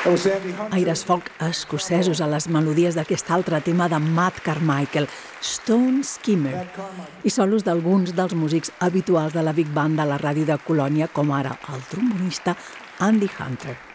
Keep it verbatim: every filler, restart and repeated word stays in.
Aires folk escocesos a les melodies d'aquest altre tema de Matt Carmichael, Stone Skimmer, i solos d'alguns dels músics habituals de la Big Band de la ràdio de Colònia, com ara el trombonista Andy Hunter.